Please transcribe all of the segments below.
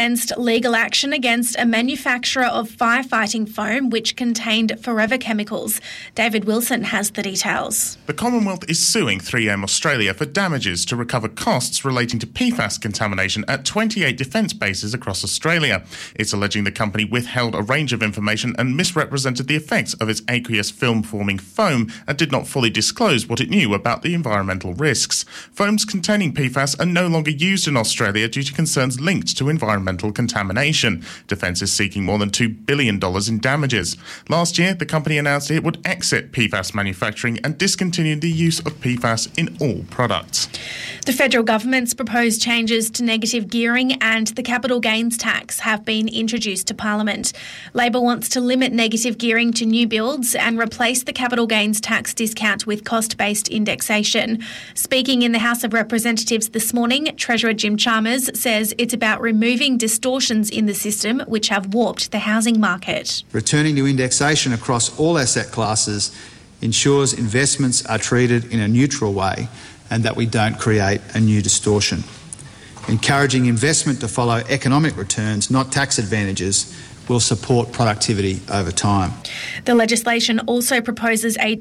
Against legal action against a manufacturer of firefighting foam which contained forever chemicals. David Wilson has the details. The Commonwealth is suing 3M Australia for damages to recover costs relating to PFAS contamination at 28 defence bases across Australia. It's alleging the company withheld a range of information and misrepresented the effects of its aqueous film-forming foam and did not fully disclose what it knew about the environmental risks. Foams containing PFAS are no longer used in Australia due to concerns linked to environmental contamination. Defence is seeking more than $2 billion in damages. Last year, the company announced it would exit PFAS manufacturing and discontinue the use of PFAS in all products. The federal government's proposed changes to negative gearing and the capital gains tax have been introduced to Parliament. Labor wants to limit negative gearing to new builds and replace the capital gains tax discount with cost-based indexation. Speaking in the House of Representatives this morning, Treasurer Jim Chalmers says it's about removing distortions in the system which have warped the housing market. Returning to indexation across all asset classes ensures investments are treated in a neutral way and that we don't create a new distortion. Encouraging investment to follow economic returns, not tax advantages, will support productivity over time. The legislation also proposes a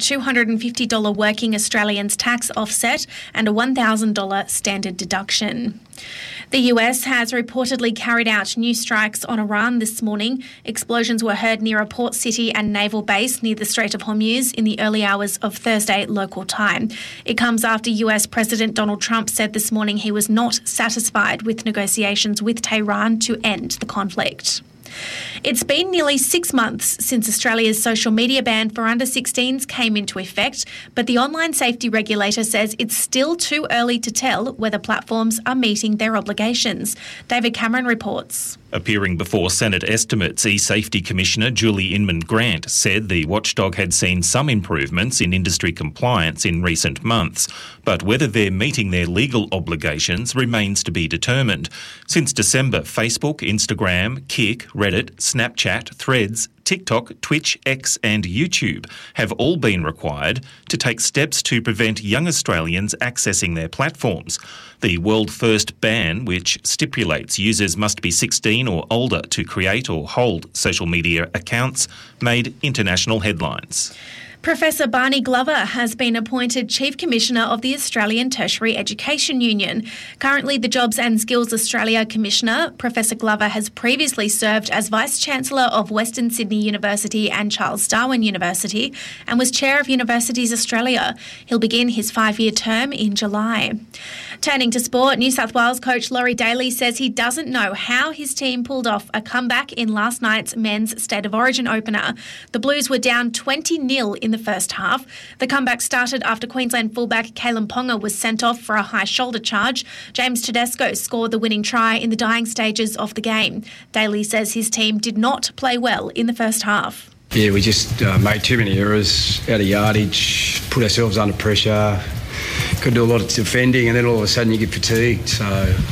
$250 working Australians tax offset and a $1,000 standard deduction. The US has reportedly carried out new strikes on Iran this morning. Explosions were heard near a port city and naval base near the Strait of Hormuz in the early hours of Thursday local time. It comes after US President Donald Trump said this morning he was not satisfied with negotiations with Tehran to end the conflict. It's been nearly 6 months since Australia's social media ban for under-16s came into effect, but the online safety regulator says it's still too early to tell whether platforms are meeting their obligations. David Cameron reports. Appearing before Senate estimates, eSafety Commissioner Julie Inman-Grant said the watchdog had seen some improvements in industry compliance in recent months, but whether they're meeting their legal obligations remains to be determined. Since December, Facebook, Instagram, Kik, Reddit, Snapchat, Threads, TikTok, Twitch, X and YouTube have all been required to take steps to prevent young Australians accessing their platforms. The world-first ban, which stipulates users must be 16 or older to create or hold social media accounts, made international headlines. Professor Barney Glover has been appointed Chief Commissioner of the Australian Tertiary Education Union. Currently the Jobs and Skills Australia Commissioner, Professor Glover has previously served as Vice-Chancellor of Western Sydney University and Charles Darwin University and was Chair of Universities Australia. He'll begin his 5-year term in July. Turning to sport, New South Wales coach Laurie Daly says he doesn't know how his team pulled off a comeback in last night's men's State of Origin opener. The Blues were down 20-0 in the first half. The comeback started after Queensland fullback Kalen Ponga was sent off for a high shoulder charge. James Tedesco scored the winning try in the dying stages of the game. Daly says his team did not play well in the first half. Yeah, we just made too many errors, out of yardage, put ourselves under pressure, could do a lot of defending, and then all of a sudden you get fatigued. So,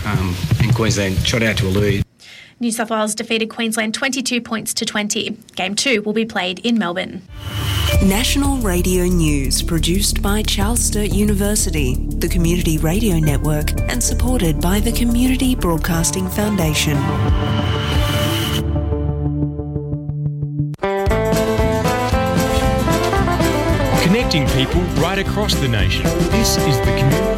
and Queensland shot out to a lead. New South Wales defeated Queensland 22 points to 20. Game 2 will be played in Melbourne. National Radio News, produced by Charles Sturt University, the Community Radio Network, and supported by the Community Broadcasting Foundation. Connecting people right across the nation. This is the Community